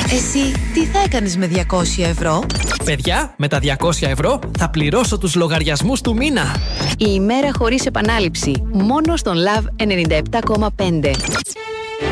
Εσύ τι θα έκανες με 200 ευρώ? Παιδιά, με τα 200 ευρώ θα πληρώσω τους λογαριασμούς του μήνα. Η ημέρα χωρίς επανάληψη. Μόνο στον Love 97,5.